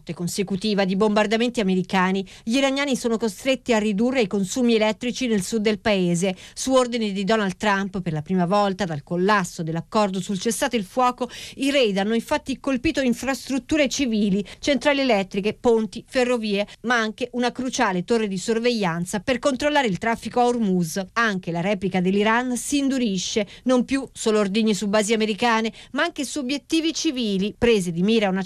notte consecutiva di bombardamenti americani, gli iraniani sono costretti a ridurre i consumi elettrici nel sud del paese. Su ordine di Donald Trump, per la prima volta dal collasso dell'accordo sul cessate il fuoco, i raid hanno infatti colpito infrastrutture civili, centrali elettriche, ponti, ferrovie, ma anche una cruciale torre di sorveglianza per controllare il traffico a Hormuz. Anche la replica dell'Iran si indurisce, non più solo ordigni su basi americane, ma anche su obiettivi civili, prese di mira una